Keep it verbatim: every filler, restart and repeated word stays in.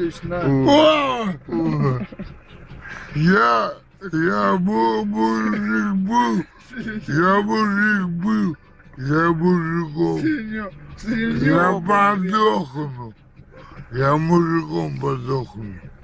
Ильич, на. О! Я, я был, мужик был, я мужик был, я мужиком, Сырьё, я сырьё, блин. подохну, я мужиком подохну.